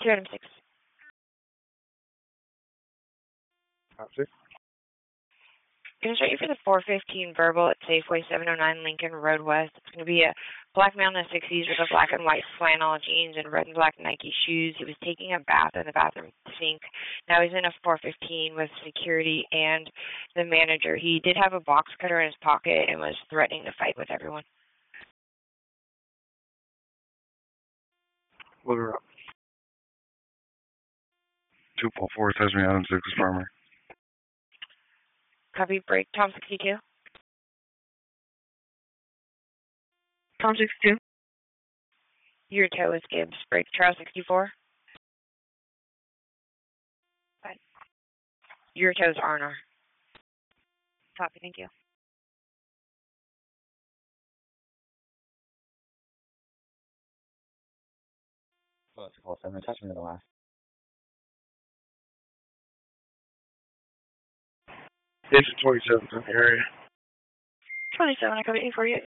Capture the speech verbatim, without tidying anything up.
two item six. Copy. Going to start you for the four fifteen verbal at Safeway seven oh nine Lincoln Road West. It's going to be a black male in the sixties with a black and white flannel jeans and red and black Nike shoes. He was taking a bath in the bathroom sink. Now he's in a four fifteen with security and the manager. He did have a box cutter in his pocket and was threatening to fight with everyone. Look her up. two four four, says me Adam six Farmer. Copy, break, Tom sixty-two. Tom sixty-two. Your toe is Gibbs, break, Charles sixty-four. Bye. Your toe is Arnar. Copy, thank you. Oh, that's a call seven. Attach me to the last. Station twenty-seven in the area. twenty-seven, I copy eight forty-eight.